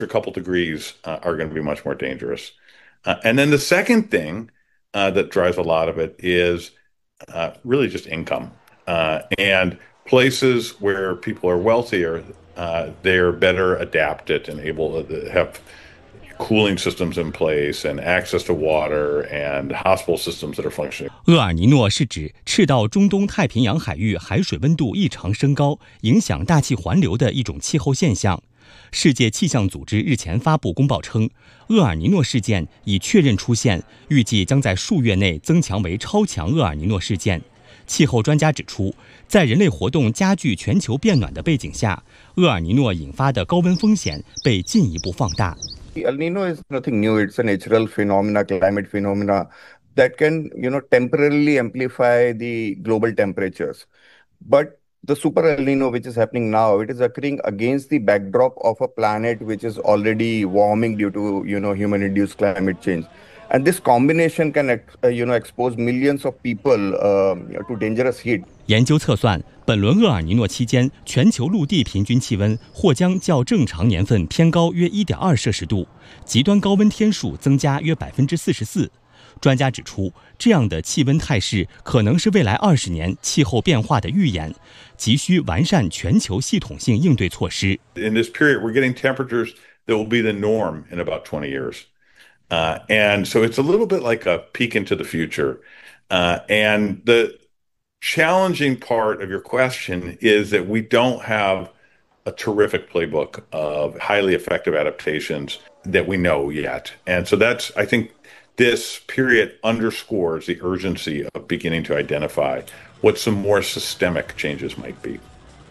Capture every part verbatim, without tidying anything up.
a couple degrees uh, are going to be much more dangerous. Uh, and then the second thing uh, that drives a lot of it is uh, really just income. Uh, and places where people are wealthier, uh, they're better adapted and able to have cooling systems in place and access to water and hospital systems that are functioning. 厄尔尼诺是指赤道中东太平洋海域海水温度异常升高，影响大气环流的一种气候现象。世界气象组织日前发布公报称，厄尔尼诺事件已确认出现，预计将在数月内增强为超强厄尔尼诺事件。气候专家指出，在人类活动加剧全球变暖的背景下，厄尔尼诺引发的高温风险被进一步放大。 El Nino is nothing new. It's a natural phenomena, climate phenomena that can, you know, temporarily amplify the global temperatures. But the super El Nino, which is happening now, it is occurring against the backdrop of a planet which is already warming due to, you know, human-induced climate change. And this combination can, uh, you know, expose millions of people uh, to dangerous heat. 研究测算，本轮厄尔尼诺期间，全球陆地平均气温或将较正常年份偏高约 一点二摄氏度，极端高温天数增加约 百分之四十四。专家指出，这样的气温态势可能是未来二十年气候变化的预演，急需完善全球系统性应对措施。 In this period, we're getting temperatures that will be the norm in about twenty years. Uh, and so it's a little bit like a peek into the future. Uh, and the challenging part of your question is that we don't have a terrific playbook of highly effective adaptations that we know yet. And so that's, I think, this period underscores the urgency of beginning to identify what some more systemic changes might be.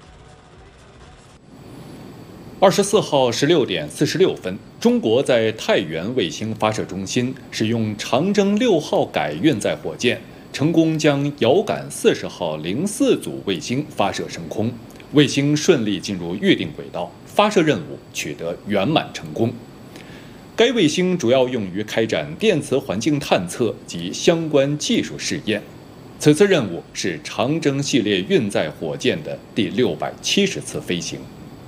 二十四号十六点四十六分，中国在太原卫星发射中心使用长征六号改运载火箭，成功将遥感四十号零四组卫星发射升空，卫星顺利进入预定轨道，发射任务取得圆满成功。该卫星主要用于开展电磁环境探测及相关技术试验。此次任务是长征系列运载火箭的第六百七十次飞行。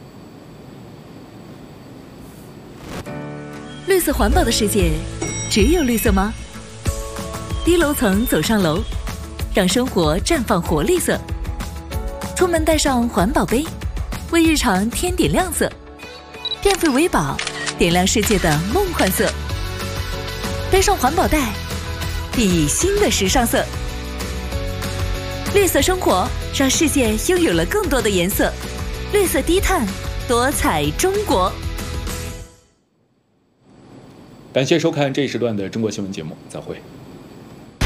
绿色环保的世界，只有绿色吗？低楼层走上楼，让生活绽放活力色。出门带上环保杯，为日常添点亮色。电费为宝，点亮世界的梦幻色。背上环保袋，熠熠新的时尚色。绿色生活，让世界拥有了更多的颜色。绿色低碳，多彩中国。 感谢收看这一时段的中国新闻节目，再会。